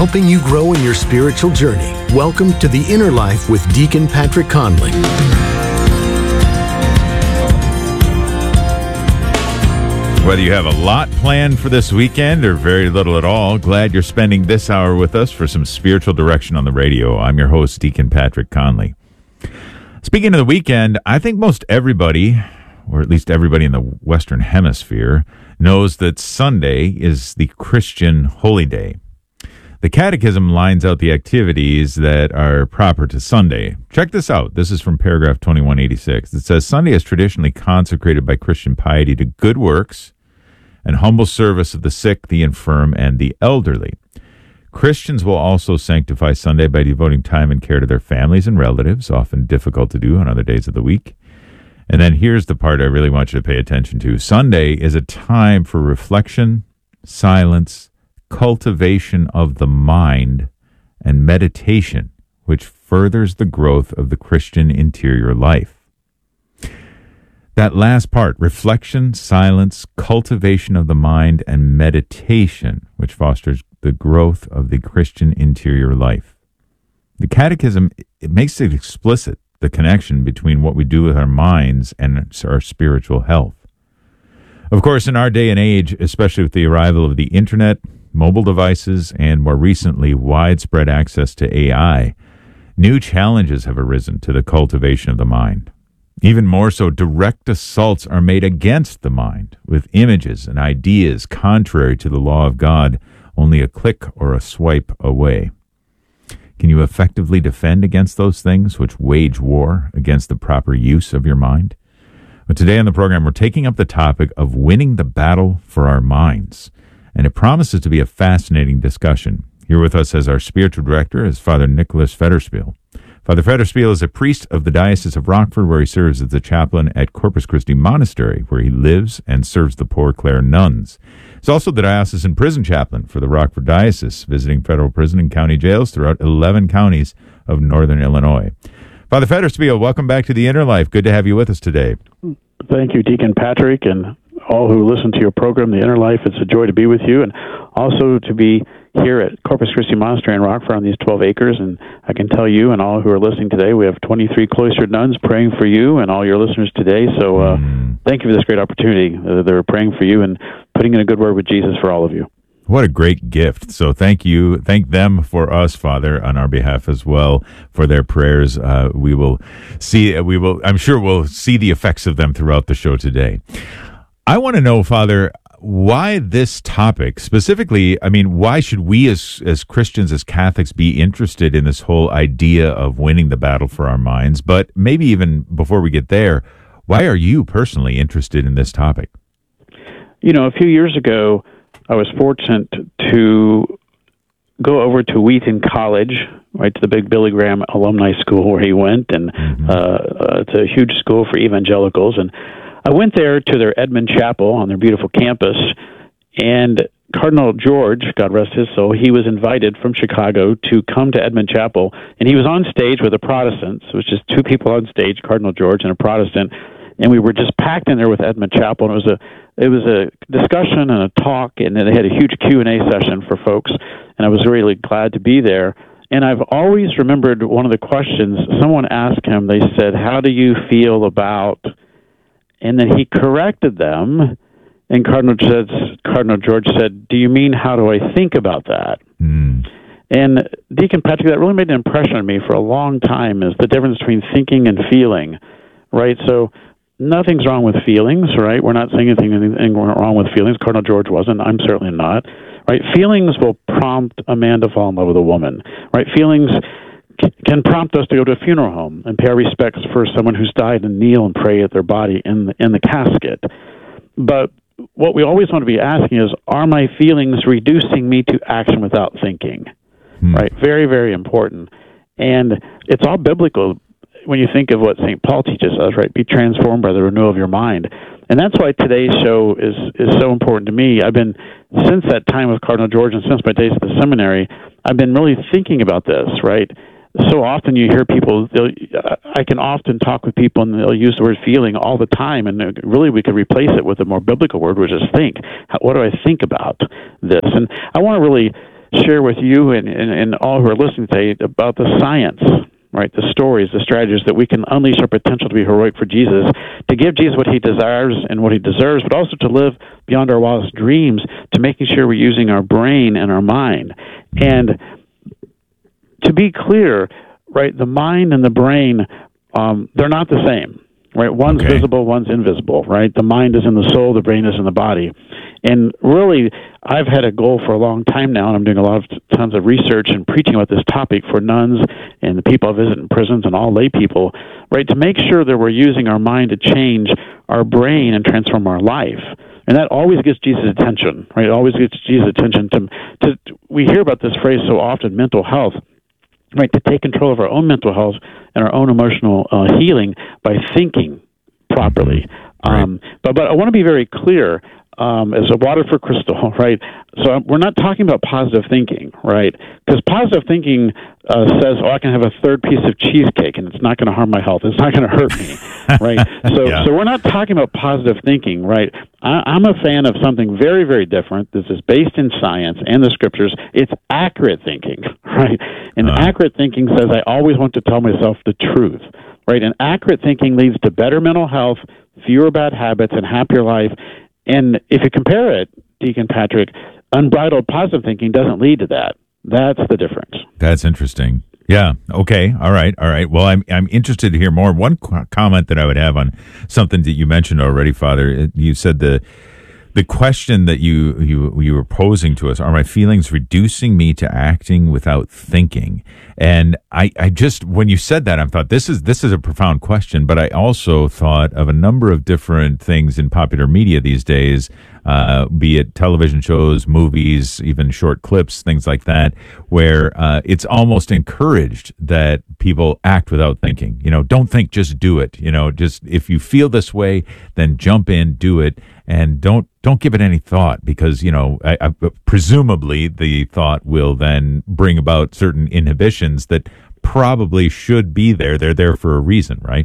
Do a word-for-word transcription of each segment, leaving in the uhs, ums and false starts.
helping you grow in your spiritual journey. Welcome to The Inner Life with Deacon Patrick Conley. Whether you have a lot planned for this weekend or very little at all, glad you're spending this hour with us for some spiritual direction on the radio. I'm your host, Deacon Patrick Conley. Speaking of the weekend, I think most everybody, or at least everybody in the Western Hemisphere, knows that Sunday is the Christian holy day. The Catechism lines out the activities that are proper to Sunday. Check this out. This is from paragraph twenty-one eighty-six. It says, Sunday is traditionally consecrated by Christian piety to good works and humble service of the sick, the infirm, and the elderly. Christians will also sanctify Sunday by devoting time and care to their families and relatives, often difficult to do on other days of the week. And then here's the part I really want you to pay attention to. Sunday is a time for reflection, silence, cultivation of the mind, and meditation, which furthers the growth of the Christian interior life. That last part, reflection, silence, cultivation of the mind, and meditation, which fosters the growth of the Christian interior life. The Catechism, it makes it explicit, the connection between what we do with our minds and our spiritual health. Of course, in our day and age, especially with the arrival of the internet, mobile devices, and more recently, widespread access to A I, new challenges have arisen to the cultivation of the mind. Even more so, direct assaults are made against the mind with images and ideas contrary to the law of God, only a click or a swipe away. Can you effectively defend against those things which wage war against the proper use of your mind? Well, today on the program, we're taking up the topic of winning the battle for our minds. And it promises to be a fascinating discussion. Here with us as our spiritual director is Father Nicholas Federspiel. Father Federspiel is a priest of the Diocese of Rockford, where he serves as the chaplain at Corpus Christi Monastery, where he lives and serves the Poor Clare nuns. He's also the diocesan prison chaplain for the Rockford Diocese, visiting federal prison and county jails throughout eleven counties of northern Illinois. Father Federspiel, welcome back to The Inner Life. Good to have you with us today. Thank you, Deacon Patrick, and all who listen to your program, The Inner Life. It's a joy to be with you, and also to be here at Corpus Christi Monastery in Rockford on these twelve acres. And I can tell you and all who are listening today, we have twenty-three cloistered nuns praying for you and all your listeners today. So uh, mm. thank you for this great opportunity. Uh, they're praying for you and putting in a good word with Jesus for all of you. What a great gift. So thank you. Thank them for us, Father, on our behalf as well, for their prayers. Uh, we will see, we will, I'm sure we'll see the effects of them throughout the show today. I want to know, Father, why this topic specifically. I mean, why should we as as Christians, as Catholics, be interested in this whole idea of winning the battle for our minds? But maybe even before we get there, why are you personally interested in this topic? You know, a few years ago, I was fortunate to go over to Wheaton College, right to the big Billy Graham Alumni School where he went, and mm-hmm. uh, it's a huge school for evangelicals. And I went there to their Edmund Chapel on their beautiful campus, and Cardinal George, God rest his soul, he was invited from Chicago to come to Edmund Chapel, and he was on stage with the Protestants. It was just two people on stage, Cardinal George and a Protestant, and we were just packed in there with Edmund Chapel, and it was a it was a discussion and a talk, and then they had a huge Q and A session for folks, and I was really glad to be there. And I've always remembered one of the questions someone asked him. They said, "How do you feel about?" And then he corrected them, and Cardinal George, Cardinal George said, "Do you mean how do I think about that?" Mm. And Deacon Patrick, that really made an impression on me for a long time, is the difference between thinking and feeling, right? So nothing's wrong with feelings, right? We're not saying anything, anything wrong with feelings. Cardinal George wasn't. I'm certainly not, right? Feelings will prompt a man to fall in love with a woman, right? Feelings can prompt us to go to a funeral home and pay our respects for someone who's died and kneel and pray at their body in the, in the casket. But what we always want to be asking is, are my feelings reducing me to action without thinking? Hmm. Right? Very, very important. And it's all biblical when you think of what Saint Paul teaches us, right? Be transformed by the renewal of your mind. And that's why today's show is, is so important to me. I've been, since that time with Cardinal George and since my days at the seminary, I've been really thinking about this, right? So often you hear people, I can often talk with people and they'll use the word feeling all the time, and really we could replace it with a more biblical word, which is think. How, what do I think about this? And I want to really share with you and, and, and all who are listening today about the science, right? The stories, the strategies that we can unleash our potential to be heroic for Jesus, to give Jesus what he desires and what he deserves, but also to live beyond our wildest dreams, to making sure we're using our brain and our mind. And to be clear, right, the mind and the brain, um, they're not the same. Right, one's okay. visible, one's invisible, right? The mind is in the soul, the brain is in the body. And really, I've had a goal for a long time now, and I'm doing a lot of tons of research and preaching about this topic for nuns and the people I visit in prisons and all lay people, right, to make sure that we're using our mind to change our brain and transform our life. And that always gets Jesus' attention, right? It always gets Jesus' attention. To, to, we hear about this phrase so often, mental health. Right, to take control of our own mental health and our own emotional uh, healing by thinking properly. Right. Um, but but I want to be very clear, um, as a water for crystal, right? So we're not talking about positive thinking, right? Because positive thinking uh, says, oh, I can have a third piece of cheesecake and it's not going to harm my health. It's not going to hurt me, right? So yeah. so we're not talking about positive thinking, right? I, I'm a fan of something very, very different. This is based in science and the scriptures. It's accurate thinking, right? And uh. accurate thinking says I always want to tell myself the truth, right? And accurate thinking leads to better mental health, fewer bad habits, and happier life. And if you compare it, Deacon Patrick, unbridled positive thinking doesn't lead to that. That's the difference. That's interesting. Yeah. Okay. All right. All right. Well, I'm I'm interested to hear more. One qu- comment that I would have on something that you mentioned already, Father. You said the the question that you you you were posing to us: are my feelings reducing me to acting without thinking? And I, I just, when you said that, I thought this is this is a profound question. But I also thought of a number of different things in popular media these days, uh, be it television shows, movies, even short clips, things like that, where uh, it's almost encouraged that people act without thinking. You know, don't think, just do it. You know, just if you feel this way, then jump in, do it, and don't don't give it any thought, because, you know, I, I, presumably the thought will then bring about certain inhibitions that probably should be there. They're there for a reason, right?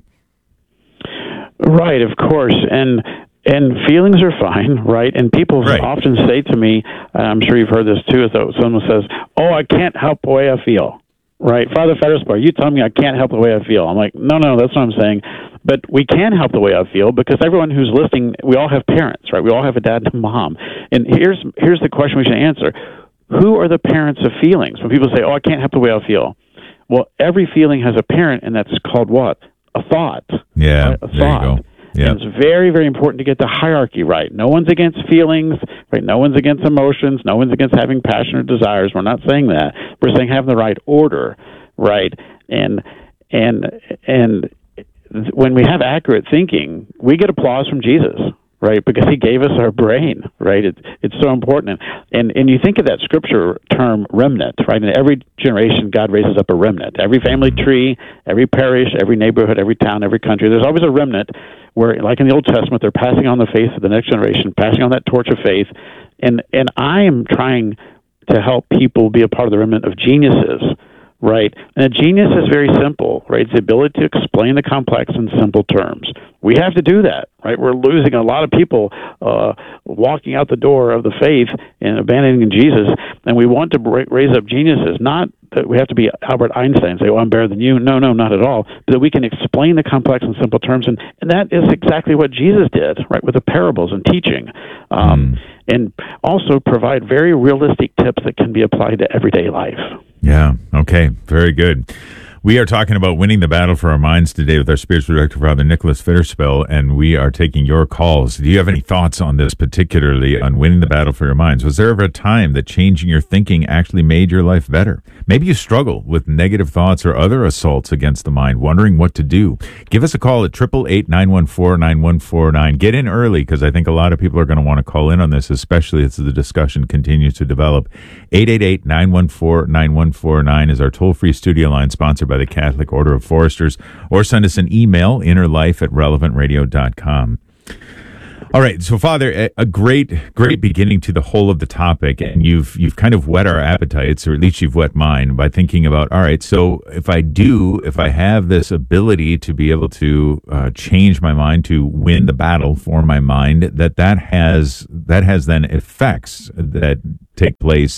Right, of course. And and feelings are fine, right? And people right. often say to me, and I'm sure you've heard this too, so someone says, oh, I can't help the way I feel. Right, Father Fettersbar, you tell me I can't help the way I feel. I'm like, no, no, that's what I'm saying. But we can help the way I feel, because everyone who's listening, we all have parents, right? We all have a dad and a mom. And here's here's the question we should answer. Who are the parents of feelings? When people say, oh, I can't help the way I feel. Well, every feeling has a parent, and that's called what? A thought. Yeah, right? A there thought. you go. Yeah. And it's very, very important to get the hierarchy right. No one's against feelings, right? No one's against emotions. No one's against having passion or desires. We're not saying that. We're saying having the right order, right? And and and when we have accurate thinking, we get applause from Jesus, right? Because he gave us our brain, right? It's it's so important. And and you think of that scripture term remnant, right? In every generation, God raises up a remnant. Every family tree, every parish, every neighborhood, every town, every country, there's always a remnant where, like in the Old Testament, they're passing on the faith of the next generation, passing on that torch of faith. And and I am trying to help people be a part of the remnant of geniuses, right? And a genius is very simple, right? It's the ability to explain the complex in simple terms. We have to do that, right? We're losing a lot of people uh, walking out the door of the faith and abandoning Jesus, and we want to ra- raise up geniuses, not that we have to be Albert Einstein and say, oh, I'm better than you. No, no, not at all. But that we can explain the complex in simple terms, and, and that is exactly what Jesus did, right, with the parables and teaching. Um, mm. And also provide very realistic tips that can be applied to everyday life. Yeah. Okay. Very good. We are talking about winning the battle for our minds today with our spiritual director, Father Nicholas Fitterspell, and we are taking your calls. Do you have any thoughts on this, particularly on winning the battle for your minds? Was there ever a time that changing your thinking actually made your life better? Maybe you struggle with negative thoughts or other assaults against the mind, wondering what to do. Give us a call at eight eight eight, nine one four, nine one four nine. Get in early, because I think a lot of people are going to want to call in on this, especially as the discussion continues to develop. eight eight eight, nine one four, nine one four nine is our toll-free studio line, sponsored by the Catholic Order of Foresters, or send us an email, innerlife at relevant radio dot com. All right, so Father, a great, great beginning to the whole of the topic, and you've you've kind of whet our appetites, or at least you've whet mine, by thinking about, all right, so if I do, if I have this ability to be able to uh, change my mind, to win the battle for my mind, that that has that has then effects that take place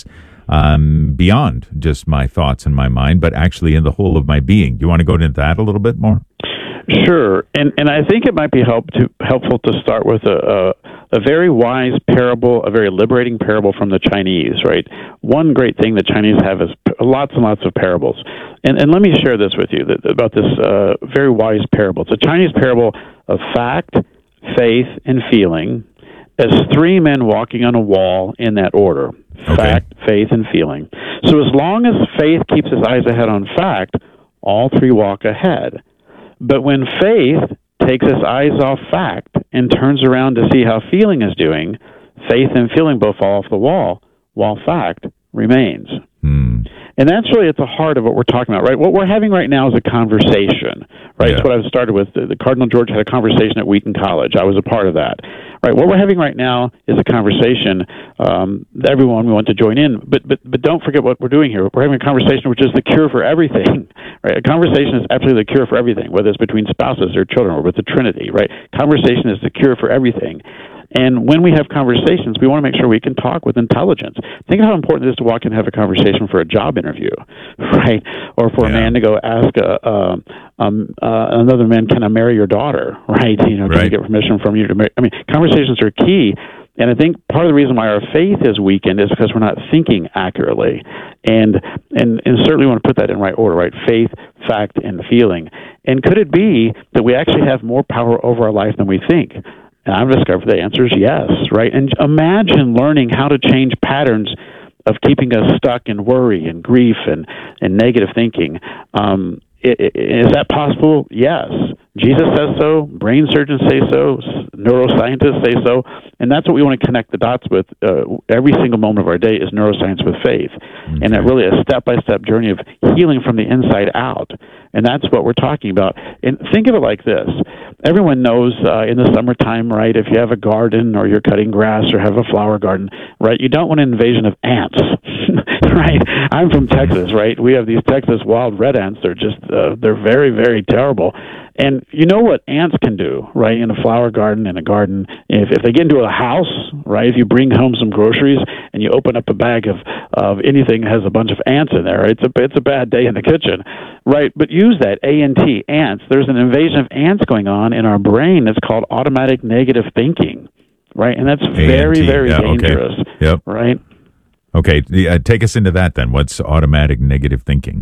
um, beyond just my thoughts and my mind, but actually in the whole of my being. Do you want to go into that a little bit more? Sure, and and I think it might be help to, helpful to start with a, a a very wise parable, a very liberating parable from the Chinese. Right, one great thing the Chinese have is lots and lots of parables, and and let me share this with you that, about this uh, very wise parable. It's a Chinese parable of fact, faith, and feeling, as three men walking on a wall in that order: okay. fact, faith, and feeling. So as long as faith keeps his eyes ahead on fact, all three walk ahead. But when faith takes its eyes off fact and turns around to see how feeling is doing, faith and feeling both fall off the wall, while fact remains. Hmm. And that's really at the heart of what we're talking about, right? What we're having right now is a conversation, right? Yeah. That's what I started with. The, the Cardinal George had a conversation at Wheaton College. I was a part of that, right? What we're having right now is a conversation um, that everyone we want to join in, but but but don't forget what we're doing here. We're having a conversation which is the cure for everything, right? A conversation is absolutely the cure for everything, whether it's between spouses or children or with the Trinity, right? Conversation is the cure for everything. And when we have conversations, we want to make sure we can talk with intelligence. Think of how important it is to walk in and have a conversation for a job interview, right? Or for yeah. a man to go ask a, um, um, uh, another man, can I marry your daughter, right? You know, can right. I get permission from you to marry? I mean, conversations are key. And I think part of the reason why our faith is weakened is because we're not thinking accurately. And, and, and certainly we want to put that in right order, right? Faith, fact, and feeling. And could it be that we actually have more power over our life than we think? And I've discovered the answer is yes, right? And imagine learning how to change patterns of keeping us stuck in worry and grief and, and negative thinking. Um, is that possible? Yes. Jesus says so, brain surgeons say so, neuroscientists say so, and that's what we want to connect the dots with. Uh, every single moment of our day is neuroscience with faith, okay. and that really a step-by-step journey of healing from the inside out, and that's what we're talking about. And think of it like this. Everyone knows uh, in the summertime, right, if you have a garden or you're cutting grass or have a flower garden, right, you don't want an invasion of ants, right? I'm from Texas, right? We have these Texas wild red ants. They're just, uh, they're very, very terrible. And you know what ants can do, right, in a flower garden, in a garden. If, if they get into a house, right, if you bring home some groceries and you open up a bag of, of anything that has a bunch of ants in there, it's a, it's a bad day in the kitchen, right? But use that, A N T, ants. There's an invasion of ants going on in our brain that's called automatic negative thinking, right? And that's very, very yeah, dangerous, okay. Yep. right? Okay, uh, take us into that then. What's automatic negative thinking?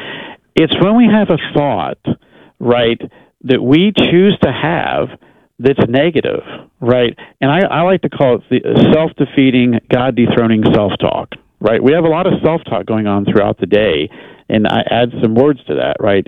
It's when we have a thought, right, that we choose to have that's negative, right? And I, I like to call it the self-defeating, God-dethroning self-talk, right? We have a lot of self-talk going on throughout the day, and I add some words to that, right?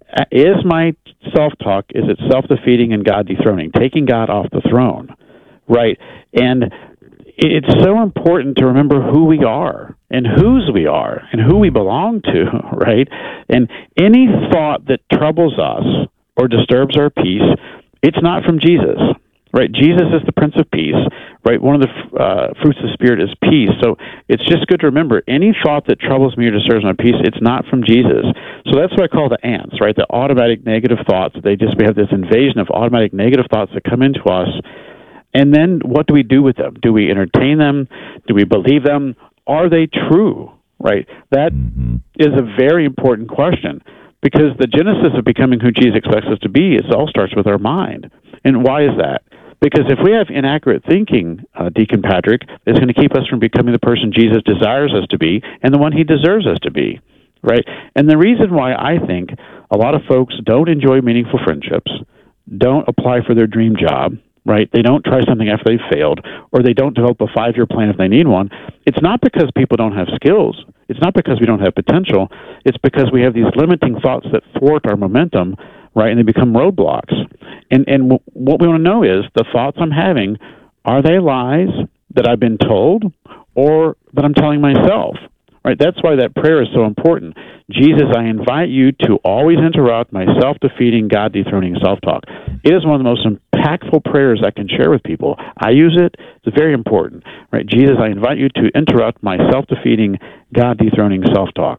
Is my self-talk, is it self-defeating and God-dethroning, taking God off the throne, right? And it's so important to remember who we are and whose we are and who we belong to, right? And any thought that troubles us or disturbs our peace, it's not from Jesus, right? Jesus is the Prince of Peace, right? One of the uh, fruits of the Spirit is peace. So it's just good to remember any thought that troubles me or disturbs my peace, it's not from Jesus. So that's what I call the ants, right? The automatic negative thoughts. They just, we have this invasion of automatic negative thoughts that come into us. And then what do we do with them? Do we entertain them? Do we believe them? Are they true, right? That mm-hmm. is a very important question, because the genesis of becoming who Jesus expects us to be, it all starts with our mind. And why is that? Because if we have inaccurate thinking, uh, Deacon Patrick, it's going to keep us from becoming the person Jesus desires us to be and the one he deserves us to be, right? And the reason why I think a lot of folks don't enjoy meaningful friendships, don't apply for their dream job, right? They don't try something after they've failed, or they don't develop a five-year plan if they need one. It's not because people don't have skills. It's not because we don't have potential. It's because we have these limiting thoughts that thwart our momentum, right? And they become roadblocks. And and w- what we want to know is the thoughts I'm having, are they lies that I've been told or that I'm telling myself? Right? That's why that prayer is so important. Jesus, I invite you to always interrupt my self-defeating, God-dethroning self-talk. It is one of the most impactful prayers I can share with people. I use it. It's very important. Right? Jesus, I invite you to interrupt my self-defeating, God-dethroning self-talk.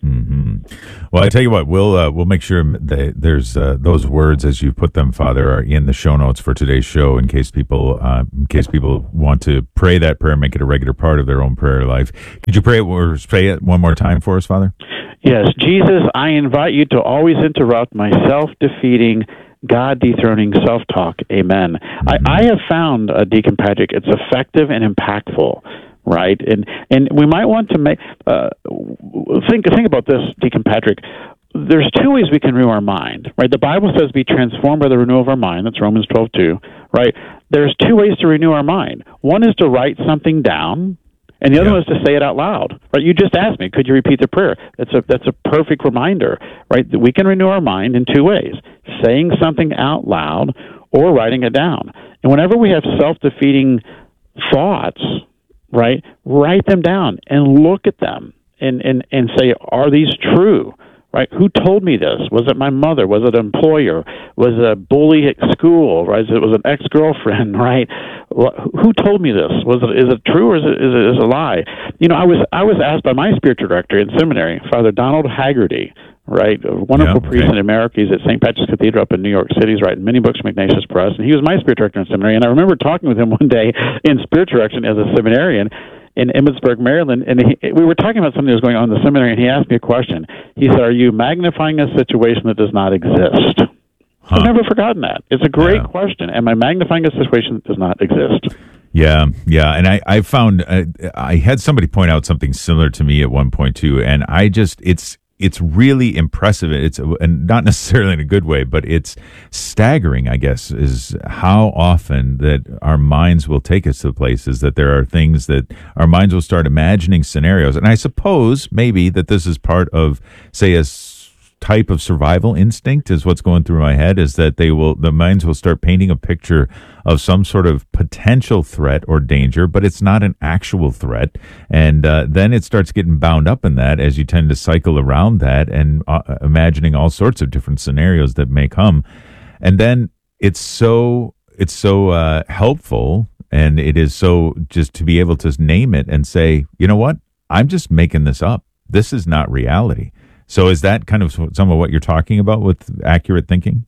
Mm-hmm. Well, I tell you what, we'll uh, we'll make sure that there's uh, those words as you put them, Father, are in the show notes for today's show in case people uh, in case people want to pray that prayer, make it a regular part of their own prayer life. Could you pray it or say it one more time for us, Father? Yes, Jesus, I invite you to always interrupt my self-defeating, God-dethroning self-talk. Amen. Mm-hmm. I, I have found, uh, Deacon Patrick, it's effective and impactful. Right, and and we might want to make uh, think think about this, Deacon Patrick. There's two ways we can renew our mind. Right, the Bible says, "Be transformed by the renewal of our mind." That's Romans twelve two. Right, there's two ways to renew our mind. One is to write something down, and the other yeah. one is to say it out loud. Right, you just asked me, could you repeat the prayer? That's a that's a perfect reminder. Right, that we can renew our mind in two ways: saying something out loud or writing it down. And whenever we have self-defeating thoughts, right, write them down and look at them and, and, and say, are these true? Right? Who told me this? Was it my mother? Was it an employer? Was it a bully at school? Right? Was it an ex-girlfriend? Right? Who told me this? Was it is it true or is it is it, is it a lie? You know, I was I was asked by my spiritual director in seminary, Father Donald Haggerty, right, a wonderful yeah, okay. priest in America. He's at Saint Patrick's Cathedral up in New York City. He's writing many books from Ignatius Press, and he was my spiritual director in seminary. And I remember talking with him one day in spiritual direction as a seminarian in Emmitsburg, Maryland, and he, we were talking about something that was going on in the seminary, and he asked me a question. He said, are you magnifying a situation that does not exist? Huh. I've never forgotten that. It's a great yeah. question. Am I magnifying a situation that does not exist? Yeah, yeah, and I, I found, uh, I had somebody point out something similar to me at one point, too, and I just, it's, It's really impressive. It's and not necessarily in a good way, but it's staggering, I guess, is how often that our minds will take us to places that there are things that our minds will start imagining scenarios. And I suppose maybe that this is part of, say, a type of survival instinct is what's going through my head, is that they will, the minds will start painting a picture of some sort of potential threat or danger, but it's not an actual threat. And uh, then it starts getting bound up in that as you tend to cycle around that and uh, imagining all sorts of different scenarios that may come. And then it's so, it's so uh, helpful, and it is so just to be able to name it and say, you know what, I'm just making this up. This is not reality. So is that kind of some of what you're talking about with accurate thinking?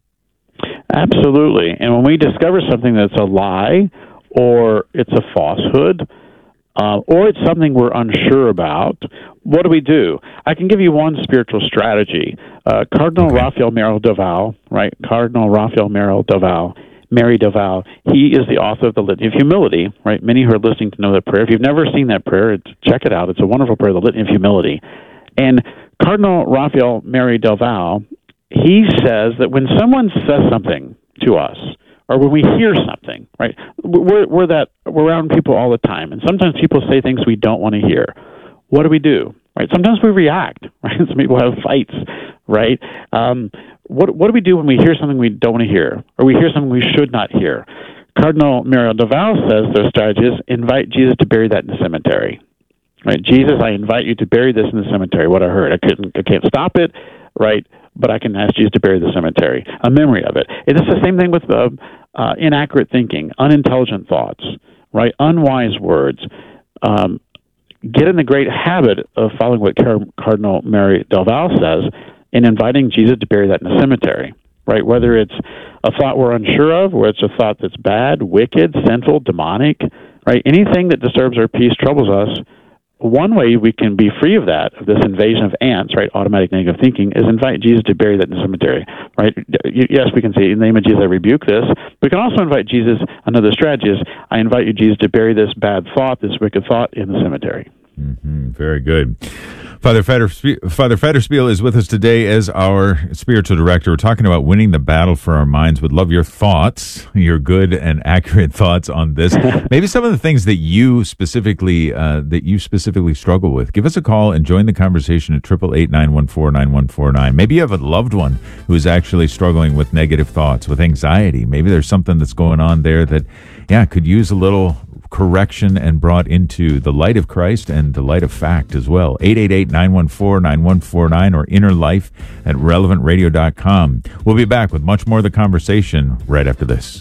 Absolutely. And when we discover something that's a lie or it's a falsehood uh, or it's something we're unsure about, what do we do? I can give you one spiritual strategy. Uh, Cardinal okay. Raphael Merrill Doval, right? Cardinal Raphael Merrill Doval, Mary Doval, he is the author of the Litany of Humility, right? Many who are listening to know that prayer. If you've never seen that prayer, it's, check it out. It's a wonderful prayer, the Litany of Humility. And Cardinal Raphael Mary Doval, he says that when someone says something to us, or when we hear something, right, we're, we're that we're around people all the time, and sometimes people say things we don't want to hear. What do we do? Right? Sometimes we react. Right? Some people have fights. Right? Um, what what do we do when we hear something we don't want to hear, or we hear something we should not hear? Cardinal Mary Doval says their strategy is invite Jesus to bury that in the cemetery. Right, Jesus, I invite you to bury this in the cemetery. What I heard, I couldn't, I can't stop it, right? But I can ask Jesus to bury the cemetery, a memory of it. And it's the same thing with uh, uh, inaccurate thinking, unintelligent thoughts, right? Unwise words. Um, get in the great habit of following what Car- Cardinal Mary Doval says and inviting Jesus to bury that in the cemetery, right? Whether it's a thought we're unsure of, or it's a thought that's bad, wicked, sinful, demonic, right? Anything that disturbs our peace, troubles us. One way we can be free of that, of this invasion of ants, right, automatic negative thinking, is invite Jesus to bury that in the cemetery, right? Yes, we can say, in the name of Jesus, I rebuke this. We can also invite Jesus, another strategy is, I invite you, Jesus, to bury this bad thought, this wicked thought in the cemetery. Mm-hmm. Very good. Father Federspiel, Father Federspiel is with us today as our spiritual director. We're talking about winning the battle for our minds. Would love your thoughts, your good and accurate thoughts on this. Maybe some of the things that you specifically uh, that you specifically struggle with. Give us a call and join the conversation at triple eight nine one four nine one four nine. Maybe you have a loved one who is actually struggling with negative thoughts, with anxiety. Maybe there's something that's going on there that, yeah, could use a little correction and brought into the light of Christ and the light of fact as well. eight eight eight, nine one four, nine one four nine or inner life at relevant radio dot com. We'll be back with much more of the conversation right after this.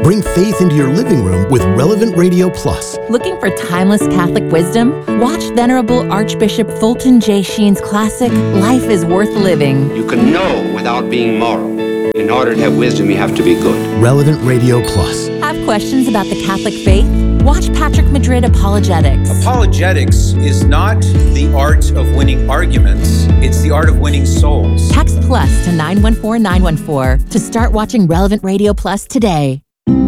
Bring faith into your living room with Relevant Radio Plus. Looking for timeless Catholic wisdom? Watch Venerable Archbishop Fulton J. Sheen's classic, Life is Worth Living. You can know without being moral. In order to have wisdom, you have to be good. Relevant Radio Plus. Have questions about the Catholic faith? Watch Patrick Madrid Apologetics. Apologetics is not the art of winning arguments, it's the art of winning souls. Text plus to nine one four nine one four to start watching Relevant Radio Plus today.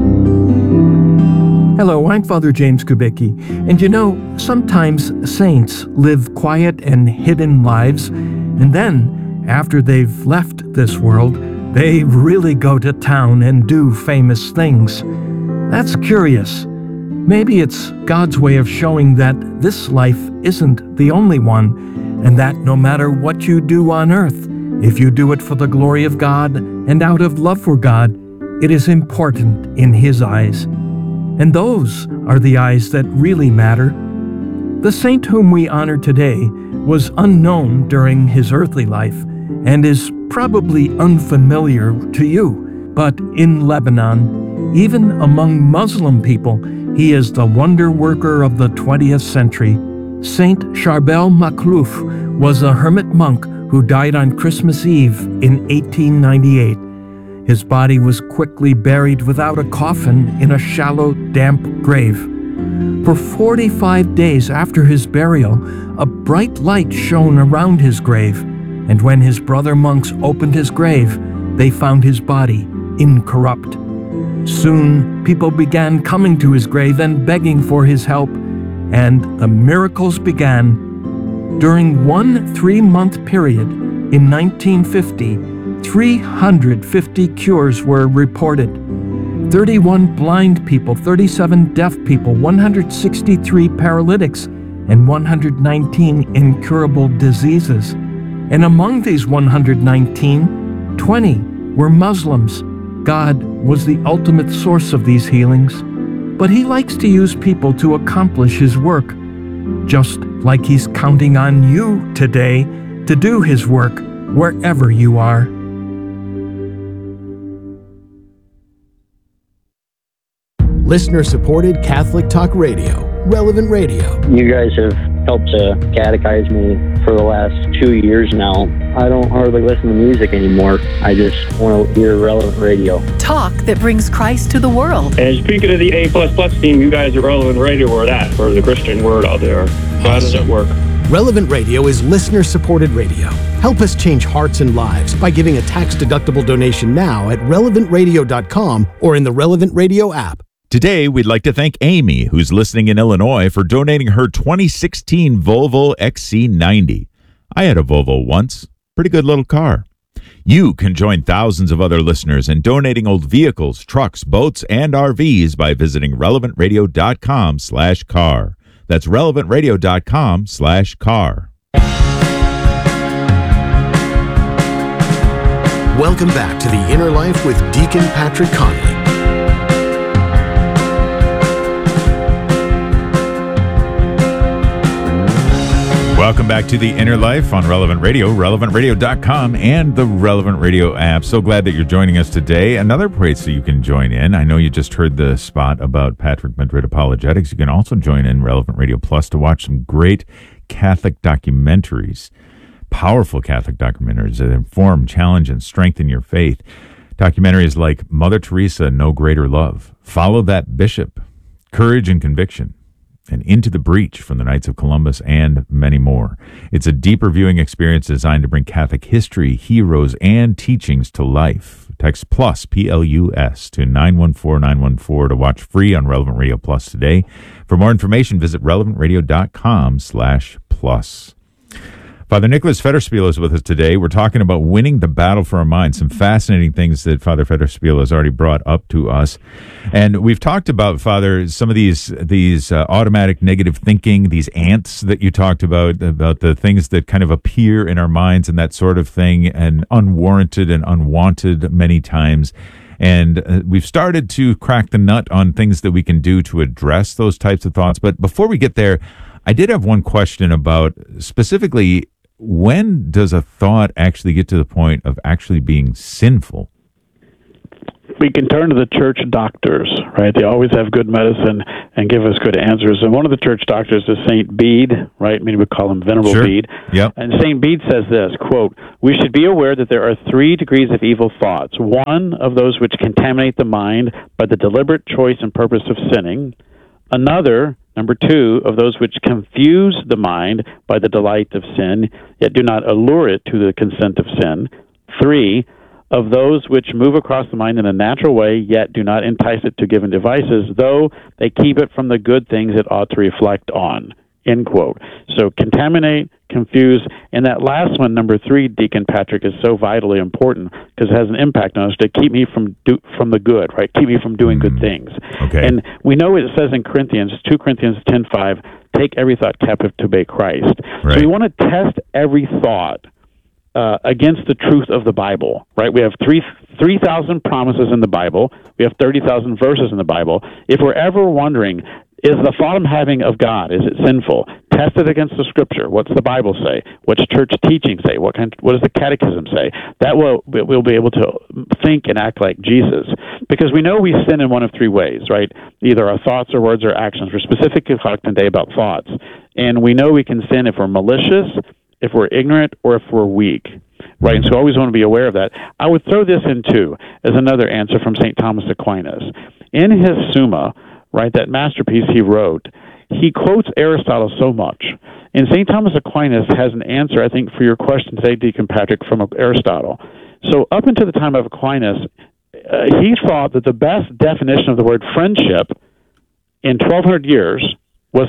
Hello, I'm Father James Kubicki, and you know, sometimes saints live quiet and hidden lives, and then, after they've left this world, they really go to town and do famous things. That's curious. Maybe it's God's way of showing that this life isn't the only one, and that no matter what you do on earth, if you do it for the glory of God and out of love for God, it is important in His eyes. And those are the eyes that really matter. The saint whom we honor today was unknown during his earthly life and is probably unfamiliar to you. But in Lebanon, even among Muslim people, he is the wonder worker of the twentieth century. Saint Charbel Makhlouf was a hermit monk who died on Christmas Eve in eighteen ninety-eight. His body was quickly buried without a coffin in a shallow, damp grave. For forty-five days after his burial, a bright light shone around his grave, and when his brother monks opened his grave, they found his body incorrupt. Soon, people began coming to his grave and begging for his help, and the miracles began. During one three-month period in nineteen fifty, three hundred fifty cures were reported. thirty-one blind people, thirty-seven deaf people, one hundred sixty-three paralytics, and one hundred nineteen incurable diseases. And among these one hundred nineteen, twenty were Muslims. God was the ultimate source of these healings, but He likes to use people to accomplish His work, just like He's counting on you today to do His work wherever you are. Listener-supported Catholic Talk Radio, Relevant Radio. You guys have helped to catechize me for the last two years now. I don't hardly listen to music anymore. I just want to hear Relevant Radio. Talk that brings Christ to the world. And speaking of the A plus plus team, you guys are Relevant Radio or that, for the Christian word out there. How does it work? Relevant Radio is listener-supported radio. Help us change hearts and lives by giving a tax-deductible donation now at relevant radio dot com or in the Relevant Radio app. Today, we'd like to thank Amy, who's listening in Illinois, for donating her twenty sixteen Volvo X C ninety. I had a Volvo once. Pretty good little car. You can join thousands of other listeners in donating old vehicles, trucks, boats, and R Vs by visiting relevant radio dot com slash car. That's relevant radio dot com slash car. Welcome back to The Inner Life with Deacon Patrick Conley. Welcome back to The Inner Life on Relevant Radio, relevant radio dot com, and the Relevant Radio app. So glad that you're joining us today. Another place that you can join in, I know you just heard the spot about Patrick Madrid Apologetics. You can also join in Relevant Radio Plus to watch some great Catholic documentaries, powerful Catholic documentaries that inform, challenge, and strengthen your faith. Documentaries like Mother Teresa, No Greater Love, Follow That Bishop, Courage and Conviction, and Into the Breach from the Knights of Columbus, and many more. It's a deeper viewing experience designed to bring Catholic history, heroes, and teachings to life. Text PLUS, P L U S, to nine one four nine one four to watch free on Relevant Radio Plus today. For more information, visit relevant radio dot com slash plus. Father Nicholas Federspiel is with us today. We're talking about winning the battle for our minds, some fascinating things that Father Federspiel has already brought up to us. And we've talked about, Father, some of these these uh, automatic negative thinking, these ants that you talked about, about the things that kind of appear in our minds and that sort of thing, and unwarranted and unwanted many times. And uh, we've started to crack the nut on things that we can do to address those types of thoughts. But before we get there, I did have one question about specifically, when does a thought actually get to the point of actually being sinful? we can turn to the church doctors, right? They always have good medicine and give us good answers. And one of the church doctors is Saint Bede, right? Many would call him Venerable Sure. Bede. Yep. And Saint Bede says this, quote, "We should be aware that there are three degrees of evil thoughts. One of those which contaminate the mind by the deliberate choice and purpose of sinning. Another, number two, of those which confuse the mind by the delight of sin, yet do not allure it to the consent of sin. Three, of those which move across the mind in a natural way, yet do not entice it to given devices, though they keep it from the good things it ought to reflect on." End quote. So contaminate, confuse, and that last one, number three, Deacon Patrick, is so vitally important because it has an impact on us to keep me from do, from the good, right? Keep me from doing good things. Okay. And we know it says in Corinthians, two Corinthians ten five, take every thought captive to obey Christ. Right. So we want to test every thought uh, against the truth of the Bible, right? We have three three thousand promises in the Bible. We have thirty thousand verses in the Bible. If we're ever wondering, is the thought I'm having of God, is it sinful? Test it against the Scripture. What's the Bible say? What's church teaching say? What kind? What does the Catechism say? That will we'll be able to think and act like Jesus, because we know we sin in one of three ways, right? Either our thoughts or words or actions. We're specifically talking today about thoughts, and we know we can sin if we're malicious, if we're ignorant, or if we're weak. Right, and so always want to be aware of that. I would throw this in too as another answer from Saint Thomas Aquinas. In his Summa, right, that masterpiece he wrote, he quotes Aristotle so much. And Saint Thomas Aquinas has an answer, I think, for your question today, Deacon Patrick, from Aristotle. So up until the time of Aquinas, uh, he thought that the best definition of the word friendship in twelve hundred years was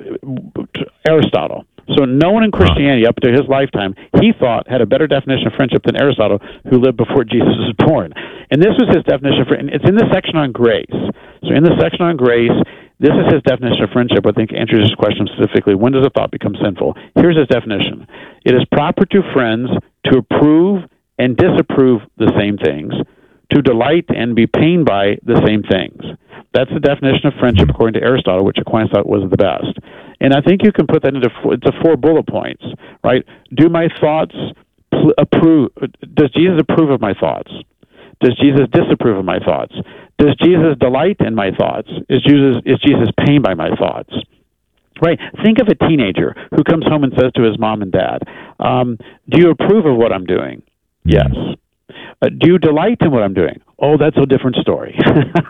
Aristotle. So no one in Christianity up to his lifetime, he thought, had a better definition of friendship than Aristotle, who lived before Jesus was born. And this was his definition for, and it's in the section on grace. So in the section on grace, this is his definition of friendship. I think answers this question specifically. When does a thought become sinful? Here's his definition. It is proper to friends to approve and disapprove the same things, to delight and be pained by the same things. That's the definition of friendship according to Aristotle, which Aquinas thought was the best. And I think you can put that into four, into four bullet points, right? Do my thoughts pl- approve? Does Jesus approve of my thoughts? Does Jesus disapprove of my thoughts? Does Jesus delight in my thoughts? Is Jesus is Jesus pained by my thoughts? Right? Think of a teenager who comes home and says to his mom and dad, um, "Do you approve of what I'm doing?" Yes. Uh, do you delight in what I'm doing? Oh, that's a different story.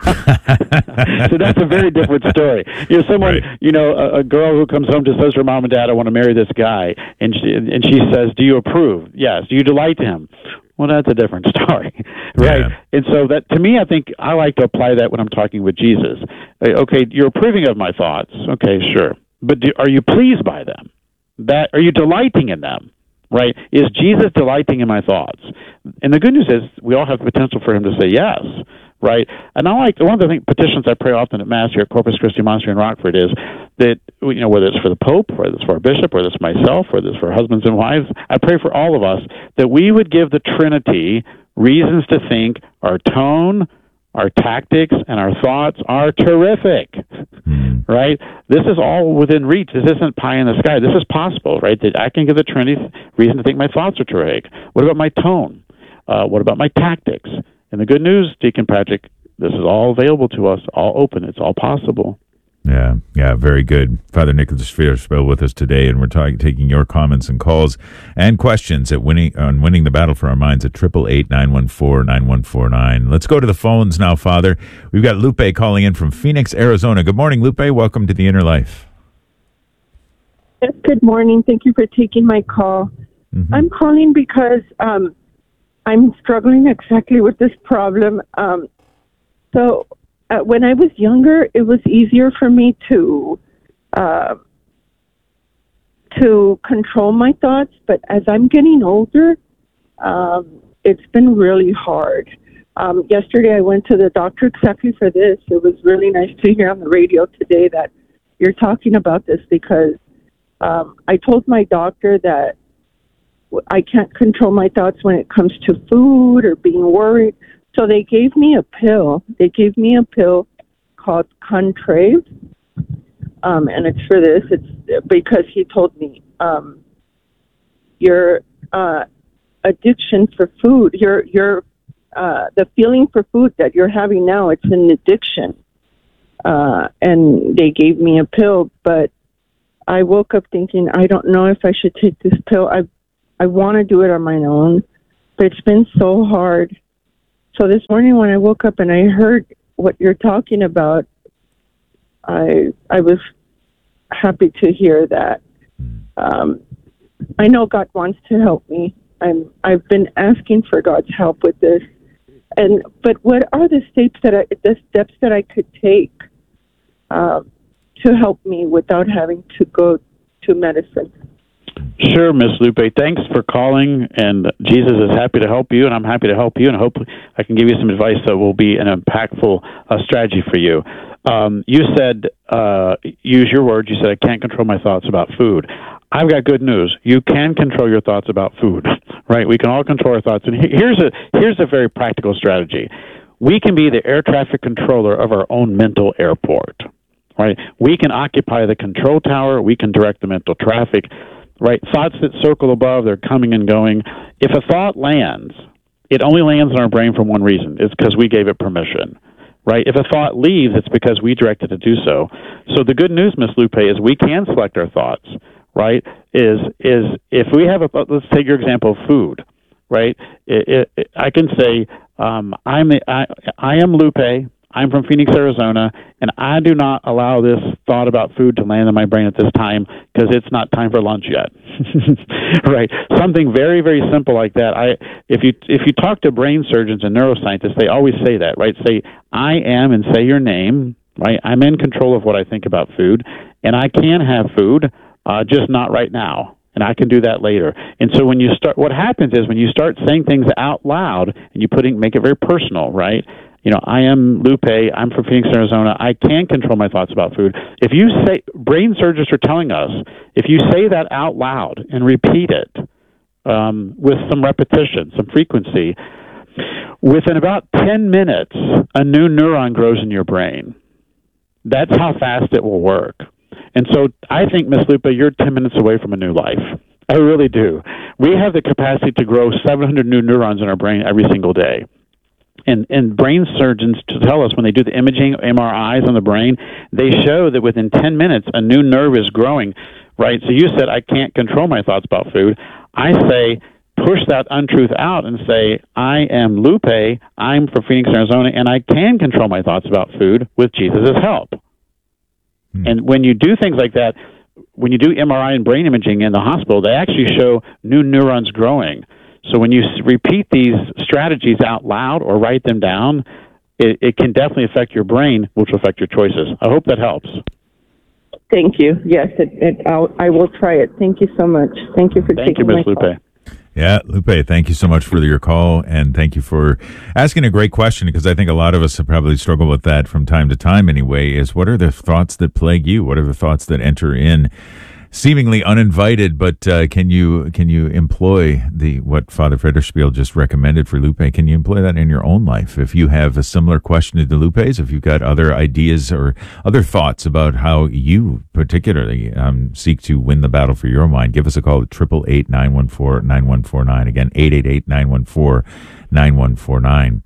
So that's a very different story. You know, someone, right. you know, a, a girl who comes home to says to her mom and dad, "I want to marry this guy," and she, and she says, "Do you approve?" Yes. Do you delight in him? Well, that's a different story, right? Yeah. And so that, to me, I think I like to apply that when I'm talking with Jesus. Okay, you're approving of my thoughts. Okay, sure, but do, are you pleased by them? That are you delighting in them? Right? Is Jesus delighting in my thoughts? And the good news is we all have the potential for him to say yes, right? And I like, one of the thing, petitions I pray often at Mass here at Corpus Christi Monastery in Rockford is that, you know, whether it's for the Pope, whether it's for our bishop, whether it's myself, whether it's for husbands and wives, I pray for all of us that we would give the Trinity reasons to think our tone, our tactics, and our thoughts are terrific, mm. right? This is all within reach. This isn't pie in the sky. This is possible, right? That I can give the Trinity reason to think my thoughts are terrific. What about my tone? Uh, what about my tactics? And the good news, Deacon Patrick, this is all available to us, all open. It's all possible. Yeah, yeah, very good. Father Nicholas Fierspel with us today, and we're talking, taking your comments and calls and questions at winning on winning the battle for our minds at triple eight nine one four nine one four nine. Let's go to the phones now, Father. We've got Lupe calling in from Phoenix, Arizona. Good morning, Lupe. Welcome to the Inner Life. Yes, good morning. Thank you for taking my call. Mm-hmm. I'm calling because um, I'm struggling exactly with this problem. Um, so. Uh, when I was younger, it was easier for me to uh, to control my thoughts. But as I'm getting older, um, it's been really hard. Um, yesterday, I went to the doctor exactly for this. It was really nice to hear on the radio today that you're talking about this, because um, I told my doctor that I can't control my thoughts when it comes to food or being worried. So they gave me a pill. They gave me a pill called Contrave, um, and it's for this. It's because he told me um, your uh, addiction for food, your your uh, the feeling for food that you're having now, it's an addiction. Uh, and they gave me a pill, but I woke up thinking, I don't know if I should take this pill. I I want to do it on my own, but it's been so hard. So this morning when I woke up and I heard what you're talking about, I I was happy to hear that. Um, I know God wants to help me. I'm I've been asking for God's help with this. And but what are the steps that I the steps that I could take uh, to help me without having to go to medicine? Sure, Miss Lupe. Thanks for calling, and Jesus is happy to help you, and I'm happy to help you, and hopefully I can give you some advice that will be an impactful uh, strategy for you. Um, you said, uh, use your words, you said, I can't control my thoughts about food. I've got good news. You can control your thoughts about food, right? We can all control our thoughts. And here's a here's a very practical strategy. We can be the air traffic controller of our own mental airport, right? We can occupy the control tower. We can direct the mental traffic, right? Thoughts that circle above, they're coming and going. If a thought lands, it only lands in our brain for one reason. It's because we gave it permission. Right? If a thought leaves, it's because we directed it to do so. So the good news, Miss Lupe, is we can select our thoughts. Right? Is is if we have a let's take your example of food. Right? It, it, it, I can say um, I'm a, I I am Lupe. I'm from Phoenix, Arizona, and I do not allow this thought about food to land in my brain at this time because it's not time for lunch yet. Right? Something very, very simple like that. I, if you if you talk to brain surgeons and neuroscientists, they always say that, right? Say, I am, and say your name, right? I'm in control of what I think about food, and I can have food, uh, just not right now. And I can do that later. And so when you start, what happens is when you start saying things out loud and you putting make it very personal, right? You know, I am Lupe, I'm from Phoenix, Arizona, I can control my thoughts about food. If you say, brain surgeons are telling us, if you say that out loud and repeat it um, with some repetition, some frequency, within about ten minutes, a new neuron grows in your brain. That's how fast it will work. And so I think, Miss Lupe, you're ten minutes away from a new life. I really do. We have the capacity to grow seven hundred new neurons in our brain every single day. And, and brain surgeons to tell us when they do the imaging, M R Is on the brain, they show that within ten minutes, a new nerve is growing, right? So you said, I can't control my thoughts about food. I say, push that untruth out and say, I am Lupe, I'm from Phoenix, Arizona, and I can control my thoughts about food with Jesus' help. Hmm. And when you do things like that, when you do M R I and brain imaging in the hospital, they actually show new neurons growing. So when you repeat these strategies out loud or write them down, it, it can definitely affect your brain, which will affect your choices. I hope that helps. Thank you. Yes, it, it, I'll, I will try it. Thank you so much. Thank you for thank taking you, my Miz call. Lupe. Yeah, Lupe, thank you so much for your call, and thank you for asking a great question, because I think a lot of us have probably struggled with that from time to time anyway, is what are the thoughts that plague you? What are the thoughts that enter in seemingly uninvited, but uh, can you can you employ the what Father Federspiel just recommended for Lupe? Can you employ that in your own life? If you have a similar question to Lupe's, if you've got other ideas or other thoughts about how you particularly um, seek to win the battle for your mind, give us a call at eight eight eight, nine one four, nine one four nine. Again, eight eight eight, nine one four, nine one four nine.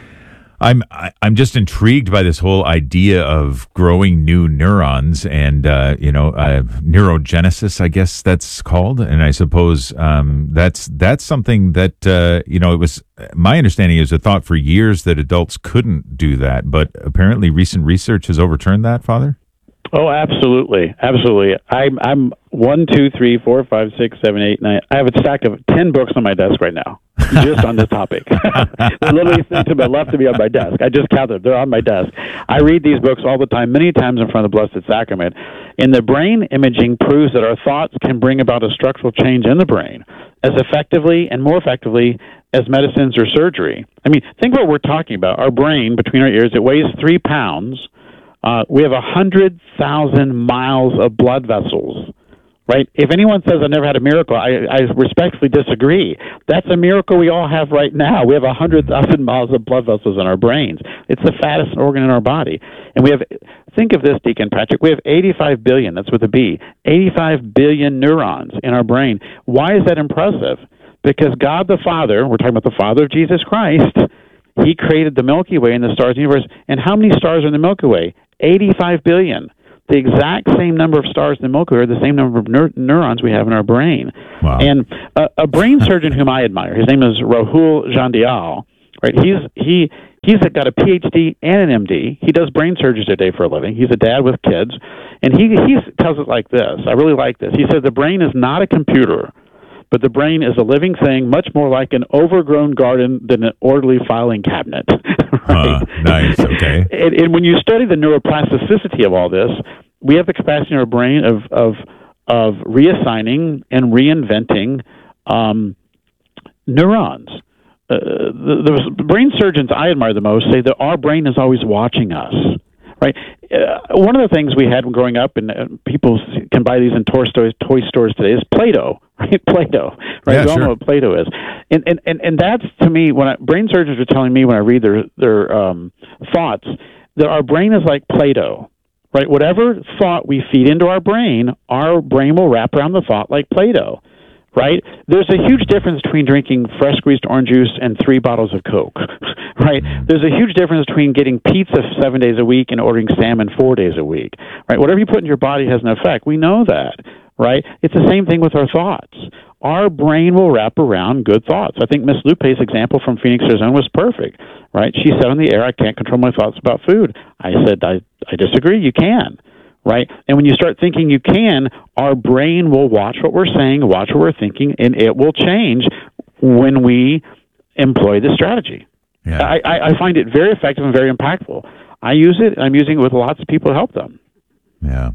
I'm I, I'm just intrigued by this whole idea of growing new neurons and uh, you know uh, neurogenesis, I guess that's called, and I suppose um, that's that's something that uh, you know it was my understanding is a thought for years that adults couldn't do that, but apparently recent research has overturned that, Father. Oh, absolutely, absolutely. I'm I'm one, two, three, four, five, six, seven, eight, nine. I have a stack of ten books on my desk right now, just on this topic. They're literally sitting to my left to me on my desk. I just counted; they're on my desk. I read these books all the time, many times in front of the Blessed Sacrament. And the brain imaging proves that our thoughts can bring about a structural change in the brain as effectively and more effectively as medicines or surgery. I mean, think what we're talking about. Our brain, between our ears, it weighs three pounds. Uh, we have one hundred thousand miles of blood vessels, right? If anyone says I've never had a miracle, I, I respectfully disagree. That's a miracle we all have right now. We have one hundred thousand miles of blood vessels in our brains. It's the fattest organ in our body. And we have, think of this, Deacon Patrick, we have eighty-five billion, that's with a B, eighty-five billion neurons in our brain. Why is that impressive? Because God the Father, we're talking about the Father of Jesus Christ, He created the Milky Way and the stars in the universe. And how many stars are in the Milky Way? eighty-five billion. The exact same number of stars in the Milky Way are the same number of neur- neurons we have in our brain. Wow. And uh, a brain surgeon whom I admire, his name is Rahul Jandial, right? He's he he's got a P H D and an M D. He does brain surgery today for a living. He's a dad with kids, and he he tells it like this. I really like this. He said the brain is not a computer, but the brain is a living thing, much more like an overgrown garden than an orderly filing cabinet. Right? Uh, nice. Okay. And, and when you study the neuroplasticity of all this, we have the capacity in our brain of of of reassigning and reinventing um, neurons. Uh, the, the brain surgeons I admire the most say that our brain is always watching us. Right. Uh, one of the things we had when growing up, and uh, people can buy these in toy stores, toy stores today, is Play-Doh. Right, Play-Doh. Right, yeah, we all sure. know what Play-Doh is, and and and, and that's to me when I, brain surgeons are telling me when I read their their um, thoughts that our brain is like Play-Doh. Right, whatever thought we feed into our brain, our brain will wrap around the thought like Play-Doh. Right? There's a huge difference between drinking fresh squeezed orange juice and three bottles of Coke. Right? There's a huge difference between getting pizza seven days a week and ordering salmon four days a week. Right? Whatever you put in your body has an effect. We know that. Right? It's the same thing with our thoughts. Our brain will wrap around good thoughts. I think Miss Lupe's example from Phoenix, Arizona was perfect. Right? She said on the air, I can't control my thoughts about food. I said, I, I disagree. You can. Right? And when you start thinking you can, our brain will watch what we're saying, watch what we're thinking, and it will change when we employ this strategy. Yeah. I, I, I find it very effective and very impactful. I use it. I'm using it with lots of people to help them. Yeah.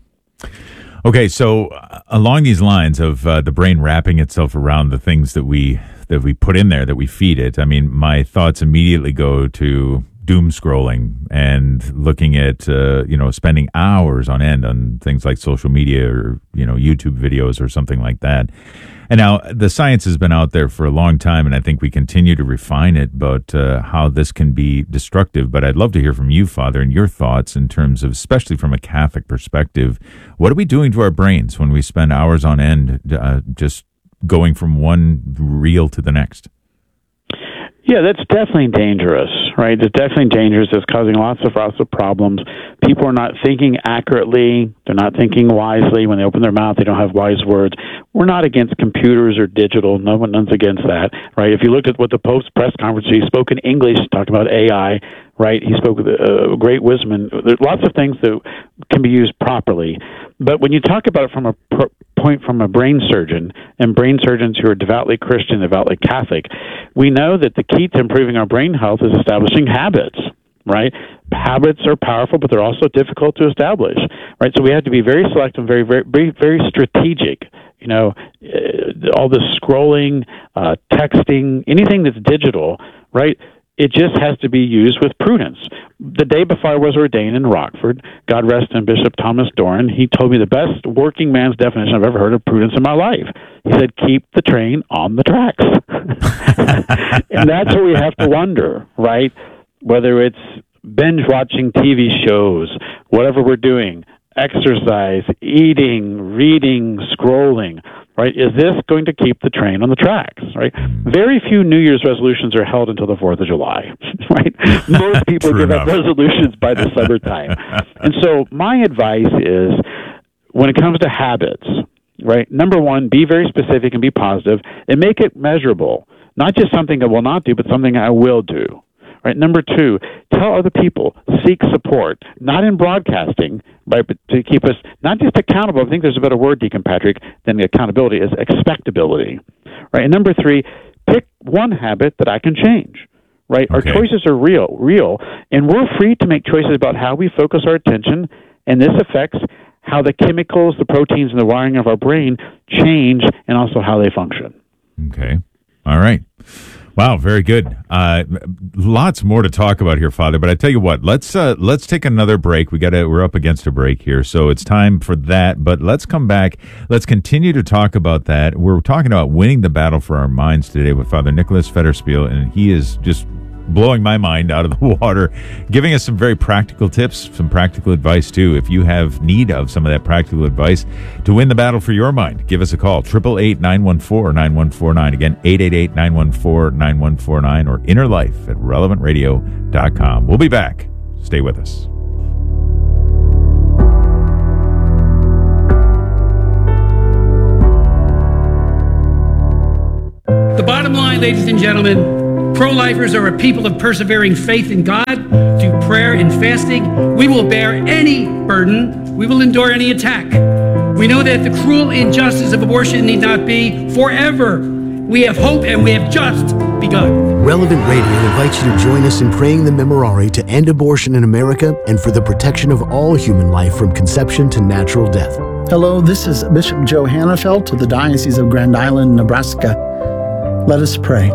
Okay, so uh, along these lines of uh, the brain wrapping itself around the things that we that we put in there, that we feed it, I mean, my thoughts immediately go to doom scrolling and looking at, uh, you know, spending hours on end on things like social media or, you know, YouTube videos or something like that. And now the science has been out there for a long time, and I think we continue to refine it, but uh, how this can be destructive. But I'd love to hear from you, Father, and your thoughts in terms of, especially from a Catholic perspective, what are we doing to our brains when we spend hours on end uh, just going from one reel to the next? Yeah, that's definitely dangerous, right? It's definitely dangerous. It's causing lots of lots of problems. People are not thinking accurately. They're not thinking wisely. When they open their mouth, they don't have wise words. We're not against computers or digital. No one's against that, right? If you look at what the Pope's press conference, he spoke in English, talked about A I, right? He spoke with uh, great wisdom. And there's lots of things that can be used properly. But when you talk about it from a pro- point from a brain surgeon and brain surgeons who are devoutly Christian, devoutly Catholic, we know that the key to improving our brain health is establishing habits, right? Habits are powerful, but they're also difficult to establish, right? So we have to be very selective, very, very, very, very strategic. You know, uh, all this scrolling, uh, texting, anything that's digital, right? It just has to be used with prudence. The day before I was ordained in Rockford, God rest him, Bishop Thomas Doran, he told me the best working man's definition I've ever heard of prudence in my life. He said, keep the train on the tracks. And that's what we have to wonder, right? Whether it's binge-watching T V shows, whatever we're doing, exercise, eating, reading, scrolling, right? Is this going to keep the train on the tracks, right? Very few New Year's resolutions are held until the fourth of July, right? Most people give up resolutions by the summertime. And so my advice is, when it comes to habits, right, number one, be very specific and be positive and make it measurable. Not just something I will not do, but something I will do. Right. Number two, tell other people, seek support, not in broadcasting, right, but to keep us not just accountable. I think there's a better word, Deacon Patrick, than accountability is expectability. Right. And number three, pick one habit that I can change. Right. Okay. Our choices are real, real, and we're free to make choices about how we focus our attention, and this affects how the chemicals, the proteins, and the wiring of our brain change, and also how they function. Okay. All right. Wow, very good. Uh, lots more to talk about here, Father. But I tell you what, let's uh, let's take another break. We got to we're up against a break here, so it's time for that. But let's come back. Let's continue to talk about that. We're talking about winning the battle for our minds today with Father Nicholas Federspiel, and he is just blowing my mind out of the water, giving us some very practical tips, some practical advice too. If you have need of some of that practical advice to win the battle for your mind, give us a call, eight eight eight, nine one four, nine one four nine. Again, eight eight eight, nine one four, nine one four nine, or inner life at relevant radio dot com. We'll be back. Stay with us. The bottom line, ladies and gentlemen, pro-lifers are a people of persevering faith in God. Through prayer and fasting, we will bear any burden. We will endure any attack. We know that the cruel injustice of abortion need not be forever. We have hope, and we have just begun. Relevant Radio invites you to join us in praying the Memorare to end abortion in America and for the protection of all human life from conception to natural death. Hello, this is Bishop Joe Hannafelt of the Diocese of Grand Island, Nebraska. Let us pray.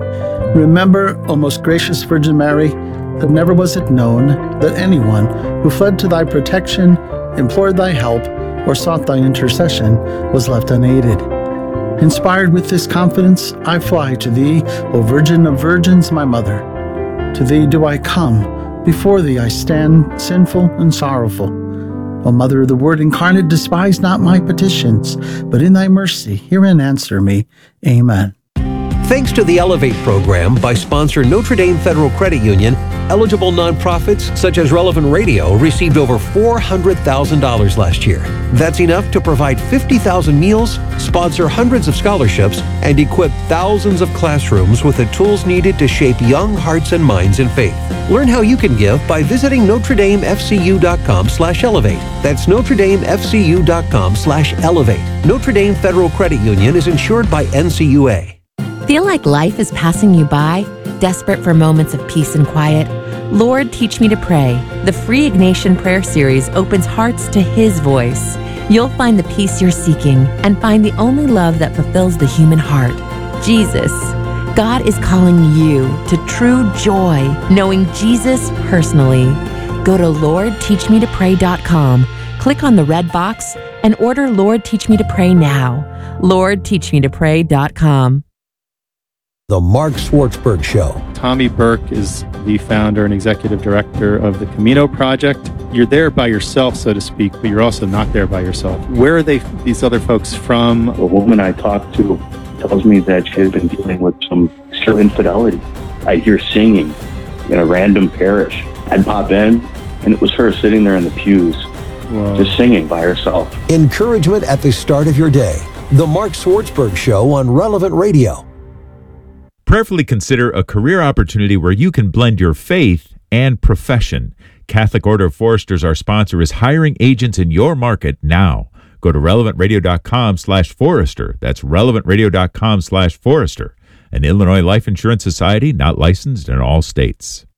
Remember, O most gracious Virgin Mary, that never was it known that anyone who fled to thy protection, implored thy help, or sought thy intercession was left unaided. Inspired with this confidence, I fly to thee, O Virgin of Virgins, my Mother. To thee do I come, before thee I stand sinful and sorrowful. O Mother of the Word incarnate, despise not my petitions, but in thy mercy hear and answer me. Amen. Thanks to the Elevate program by sponsor Notre Dame Federal Credit Union, eligible nonprofits such as Relevant Radio received over four hundred thousand dollars last year. That's enough to provide fifty thousand meals, sponsor hundreds of scholarships, and equip thousands of classrooms with the tools needed to shape young hearts and minds in faith. Learn how you can give by visiting Notre Dame F C U dot com slash elevate. That's Notre Dame F C U dot com slash elevate. Notre Dame Federal Credit Union is insured by N C U A. Feel like life is passing you by? Desperate for moments of peace and quiet? Lord, Teach Me to Pray. The free Ignatian Prayer Series opens hearts to His voice. You'll find the peace you're seeking and find the only love that fulfills the human heart, Jesus. God is calling you to true joy, knowing Jesus personally. Go to Lord Teach Me to Pray dot com, click on the red box, and order Lord Teach Me to Pray now. Lord Teach Me to Pray dot com. The Mark Swartzberg Show. Tommy Burke is the founder and executive director of the Camino Project. You're there by yourself, so to speak, but you're also not there by yourself. Where are they, these other folks from? A woman I talked to tells me that she has been dealing with some extreme infidelity. I hear singing in a random parish. I'd pop in, and it was her sitting there in the pews, Whoa. just singing by herself. Encouragement at the start of your day. The Mark Swartzberg Show on Relevant Radio. Prayerfully consider a career opportunity where you can blend your faith and profession. Catholic Order of Foresters, our sponsor, is hiring agents in your market now. Go to relevant radio dot com slash forester. That's relevant radio dot com slash forester. An Illinois Life Insurance Society, not licensed in all states.